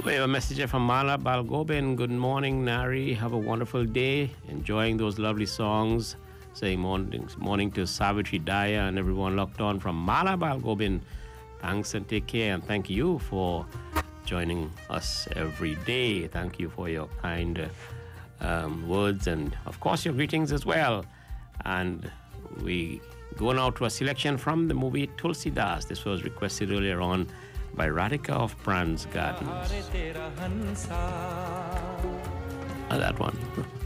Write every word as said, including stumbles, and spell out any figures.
We have a message from Mala Balgobin. Good morning, Nari. Have a wonderful day. Enjoying those lovely songs. Saying morning, morning to Savitri Daya and everyone locked on from Mala Balgobin. Thanks and take care. And thank you for joining us every day. Thank you for your kind uh, um, words and, of course, your greetings as well. And we go now to a selection from the movie Tulsi Das. This was requested earlier on by Radhika of Brands Gardens. And that one.